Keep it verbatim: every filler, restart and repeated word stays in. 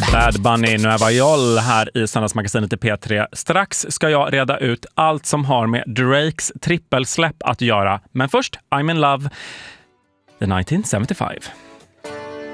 Bad Bunny Nueva York här i Söndagsmagasinet i P tre. Strax ska jag reda ut allt som har med Drakes trippelsläpp att göra. Men först, I'm in love, the nitton seventy-five.